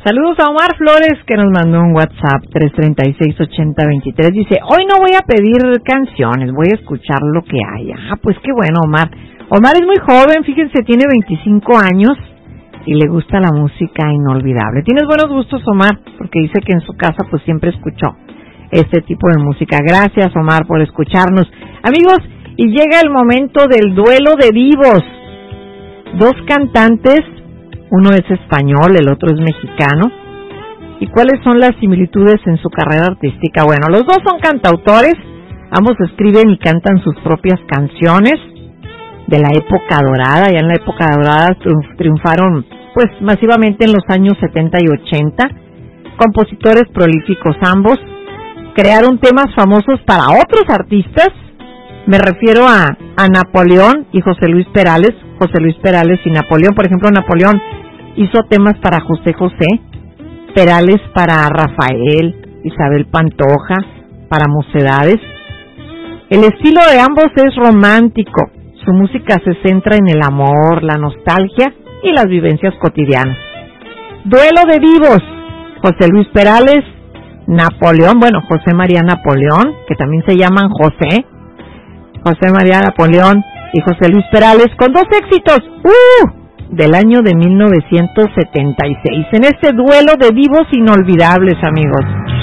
Saludos a Omar Flores, que nos mandó un WhatsApp 336-8023. Dice, hoy no voy a pedir canciones, voy a escuchar lo que haya. Pues qué bueno, Omar. Omar es muy joven, fíjense, tiene 25 años y le gusta la música inolvidable. Tienes buenos gustos, Omar, porque dice que en su casa pues siempre escuchó este tipo de música. Gracias, Omar, por escucharnos. Amigos, y llega el momento del duelo de vivos. Dos cantantes, uno es español, el otro es mexicano. ¿Y cuáles son las similitudes en su carrera artística? Bueno, los dos son cantautores, ambos escriben y cantan sus propias canciones de la época dorada. Ya en la época dorada triunfaron pues masivamente en los años 70 y 80. Compositores prolíficos ambos, crearon temas famosos para otros artistas. Me refiero a Napoleón y José Luis Perales y Napoleón. Por ejemplo, Napoleón hizo temas para José José, Perales para Rafael, Isabel Pantoja, para Mocedades. El estilo de ambos es romántico. Su música se centra en el amor, la nostalgia y las vivencias cotidianas. Duelo de vivos. José Luis Perales, Napoleón, José María Napoleón, que también se llaman José María Napoleón y José Luis Perales, con dos éxitos del año de 1976, en este duelo de vivos inolvidables, amigos.